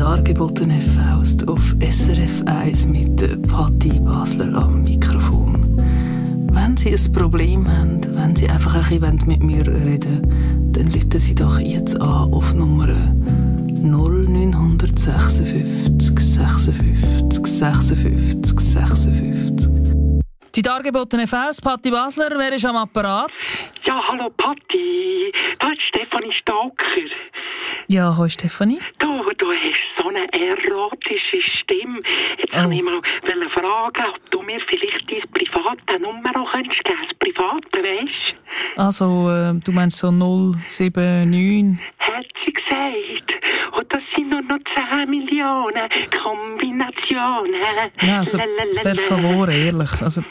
Dargeboten Faust auf SRF 1 mit Patti Basler am Mikrofon. Wenn Sie ein Problem haben, wenn Sie einfach ein bisschen mit mir reden wollen, dann rufen Sie doch jetzt an auf Nummer 0956 56 56 56. Die Dargebotene Faust, Patti Basler, wer ist am Apparat? Ja, hallo Patti, da ist Stefanie Stalker. Ja, hallo Stefanie. Du hast so eine erotische Stimme. Jetzt wollte ich mal fragen, ob du mir vielleicht deine private Nummer auch geben könntest, das private, weisst? Also, du meinst so 079? Hat sie gesagt. Und das sind nur noch 10 Millionen Kombinationen. Ja, also, per favore, ehrlich. Also,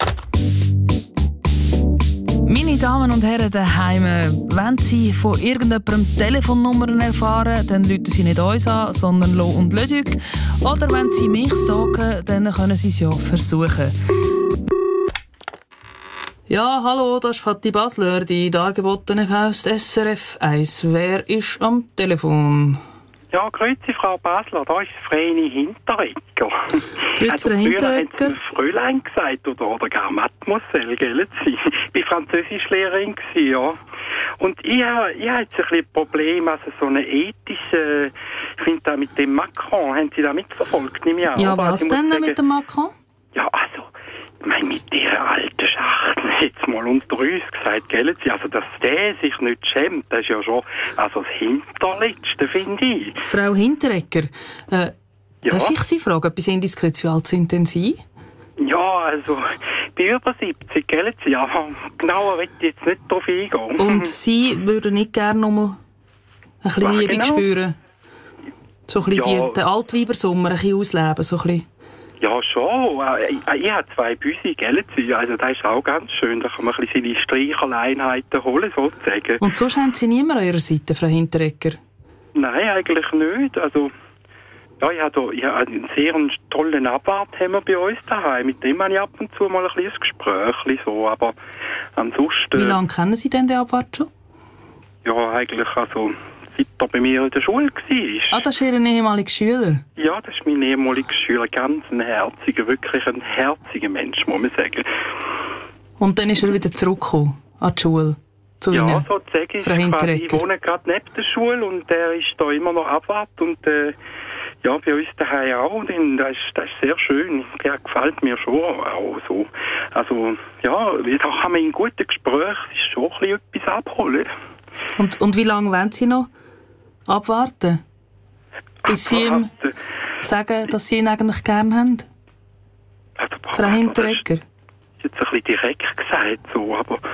meine Damen und Herren daheim, wenn Sie von irgendjemandem Telefonnummern erfahren, dann rufen Sie nicht uns an, sondern Lo und Leduc. Oder wenn Sie mich stalken, dann können Sie es ja versuchen. Ja, hallo, das ist Patti Basler, die Dargebotene Faust SRF 1. Wer ist am Telefon? Ja, grüezi Frau Basler, da ist Vreni Hinteregger. Grüezi Frau Hinteregger. Früher haben Sie Fräulein gesagt oder gar Mademoiselle, gell? Ich war Französischlehrerin, ja. Und ich habe jetzt ein bisschen ein Problem, also so eine ethische, ich finde da mit dem Macron, haben Sie da mitverfolgt? Ja, was denn mit dem Macron? Ja, also, ich meine, mit dieser alten Schachtel, jetzt mal unter uns gesagt, gell? Also, dass der sich nicht schämt, das ist ja schon also das Hinterletzte, finde ich. Frau Hinteregger, darf ich Sie fragen, etwas indiskret, wie alt sind denn Sie? Ja, also, ich bin über 70, gell? Ja, genauer will ich jetzt nicht drauf eingehen. Und Sie würden nicht gerne noch mal ein bisschen Liebe spüren? So ein bisschen den Altweibersommer ein bisschen ausleben, so ein bisschen? Ja, schon. Ich habe 2 Büsi, gell? Also das ist auch ganz schön. Da kann man ein bisschen seine Streicherleinheiten holen, sozusagen. Und sonst haben Sie niemand an Ihrer Seite, Frau Hinteregger? Nein, eigentlich nicht. Also, ja, ich habe einen sehr tollen Abwart haben wir bei uns daheim. Mit dem habe ich ab und zu mal ein kleines Gespräch, so. Aber ansonsten... Wie lange kennen Sie denn den Abwart schon? Ja, eigentlich also... seit er bei mir in der Schule war. Ah, das ist Ihr ehemaliger Schüler? Ja, das ist mein ehemaliger Schüler. Ganz ein herziger, wirklich ein herziger Mensch, muss man sagen. Und dann ist er wieder zurückgekommen an die Schule? Zu ja, Ihnen, sozusagen. Ich wohne gerade neben der Schule und er ist da immer noch Abwart. Und ja, bei uns daheim auch. Und das ist sehr schön. Der gefällt mir schon auch so. Also, ja, da kann man in guten Gesprächen schon ein bisschen etwas abholen. Und wie lange wollen Sie noch abwarten? Bis Sie ihm sagen, dass Sie ihn eigentlich gern haben? Also, Frau Hinteregger? Das ist jetzt ein bisschen direkt gesagt, so, aber...